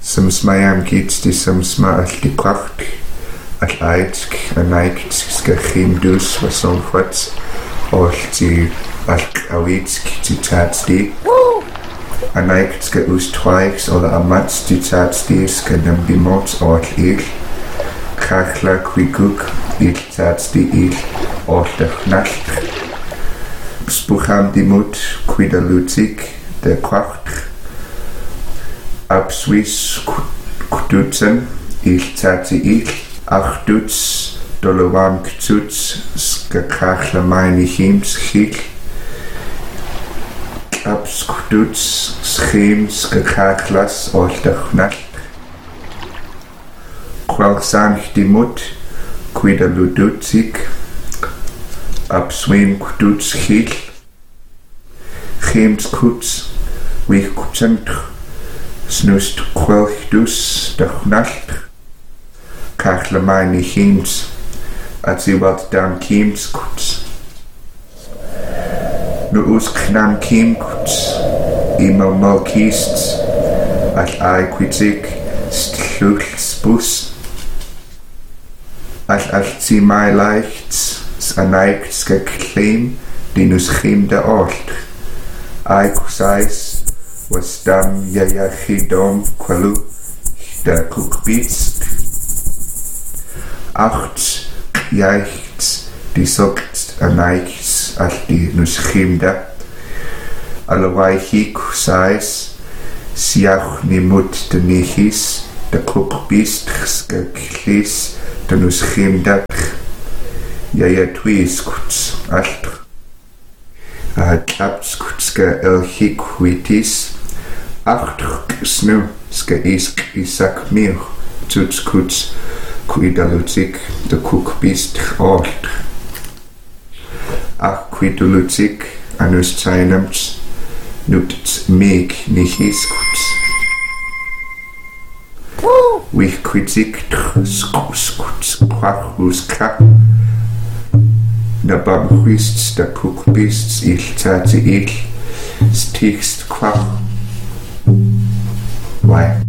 Som smayam gits di som sma al di kwacht al aitsk anaikts ska chimdus wason chwats ol ti al awitsk ti tatsdi anaikts ska ustwaiks ol amats ti tatsdi ska nambimots ol il kachla kwiguk il tatsdi il ol dechnalt spucham dimut kwidalutik de kwacht ab Swiss kututsen il tati il achtuts dolowan ktuts skakachla maini hims hil ab skututs schim skakachlas ol dechnal kwalsan dimut kwidaludutsik ab swim kututs hil hims kuts wich kutsentr snust kwelchdus dechnalt kachla maini hims at wat dan kims kuts nu us knam kim kuts imo malkists al ai kwitik stluls bus al ti mai leicht anaik ska claim dinus chim de ort ai kusais was dam yaya chidom kwalu da kukbits acht jaichts die sogt anaiks al die nuschimda alawai hik sais siach nimut de nichis da kukbist ska klis da nuschimda yaya twis kuts alt klaps kutska el hikwitis acht snu ska isk isak mir tuts kuts kuidalutik de kukbist ort ach kuidalutik anus tsainams nuts meg nichis kuts wich kwitik skus kuts kwachus ka na bamhuists da kukbists il tati il stigst kwach why